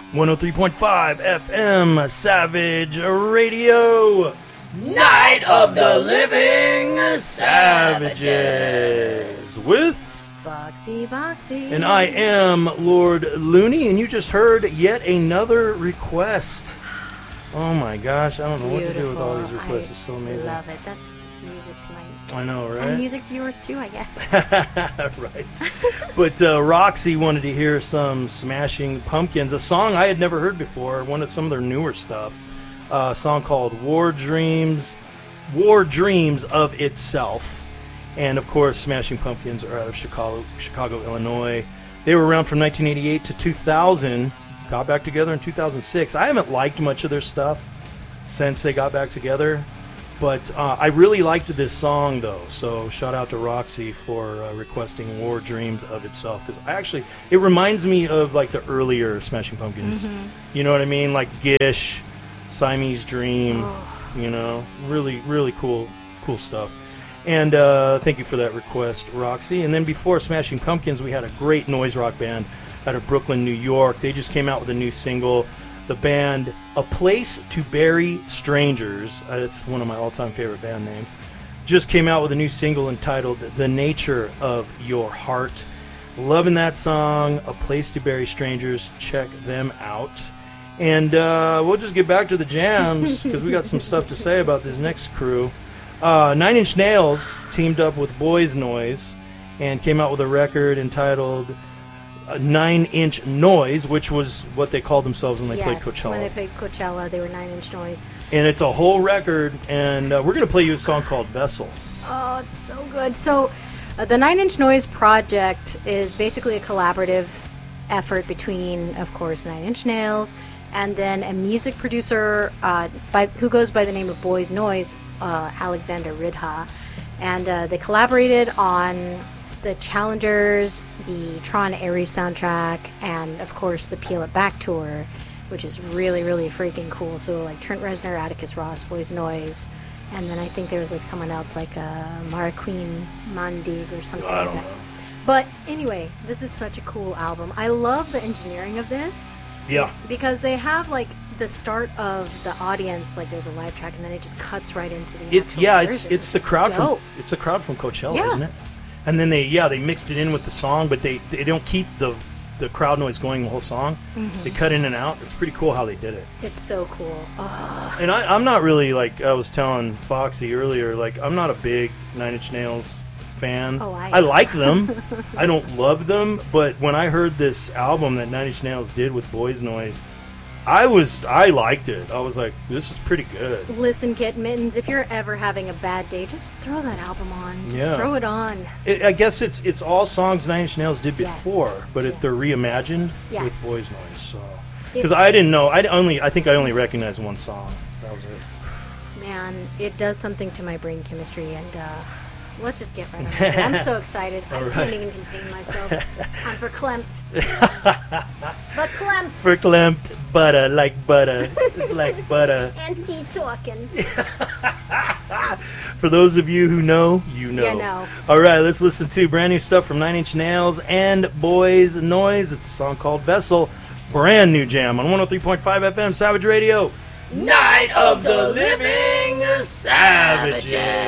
103.5 FM Savage Radio. Night of the Living Savages. With Foxy Boxy. And I am Lord Looney, and you just heard yet another request. Oh my gosh, I don't know what to do with all these requests. It's so amazing. I love it. That's music to my ears. I know, right? And music to yours too, I guess. Right. But Roxy wanted to hear some Smashing Pumpkins, a song I had never heard before, some of their newer stuff. A song called War Dreams of Itself. And of course, Smashing Pumpkins are out of Chicago, Illinois. They were around from 1988 to 2000. Got back together in 2006. I haven't liked much of their stuff since they got back together, but I really liked this song though. So shout out to Roxy for requesting War Dreams of Itself, because it reminds me of like the earlier Smashing Pumpkins. Mm-hmm. You know what I mean? Like Gish, Siamese Dream. Oh. You know, really, really cool stuff. And thank you for that request, Roxy. And then before Smashing Pumpkins, we had a great noise rock band out of Brooklyn, New York. They just came out with a new single. The band A Place to Bury Strangers, it's one of my all-time favorite band names, just came out with a new single entitled The Nature of Your Heart. Loving that song, A Place to Bury Strangers. Check them out. And we'll just get back to the jams, because we got some stuff to say about this next crew. Nine Inch Nails teamed up with Boys Noise and came out with a record entitled 9 Inch Noise, which was what they called themselves when they played Coachella. When they played Coachella, they were 9 Inch Noise. And it's a whole record, and we're going to play you a song called Vessel. Oh, it's so good. So, the 9 Inch Noise project is basically a collaborative effort between, of course, 9 Inch Nails and then a music producer who goes by the name of Boys Noise, Alexander Ridha. And they collaborated on the Challengers, the Tron Ares soundtrack, and of course the Peel It Back tour, which is really, really freaking cool. So like Trent Reznor, Atticus Ross, Boys Noise, and then I think there was like someone else like Mara Queen Mondig or something like that. But anyway, this is such a cool album. I love the engineering of this. Yeah. Because they have like the start of the audience, like there's a live track, and then it just cuts right into the actual version. It's the crowd from Coachella, isn't it? And then they mixed it in with the song, but they don't keep the crowd noise going the whole song. Mm-hmm. They cut in and out. It's pretty cool how they did it. It's so cool. Oh. And I'm not really, like I was telling Foxy earlier, like I'm not a big Nine Inch Nails fan. Oh, I like them. I don't love them, but when I heard this album that Nine Inch Nails did with Boys Noise, I liked it. I was like, this is pretty good. Listen, Kit Mittens, if you're ever having a bad day, just throw that album on. Just throw it on. I guess it's all songs Nine Inch Nails did before, but they're reimagined with Boys Noise. So, because I didn't know, I think I only recognized one song. That was it. Man, it does something to my brain chemistry, and let's just get right on it. I'm so excited. I can't even contain myself. I'm verklempt. Verklempt. Verklempt, butter, like butter. It's like butter. And tea talking. For those of you who know, you know. Yeah, know. All right, let's listen to brand new stuff from Nine Inch Nails and Boys Noise. It's a song called Vessel. Brand new jam on 103.5 FM Savage Radio. Night of the Living Savages.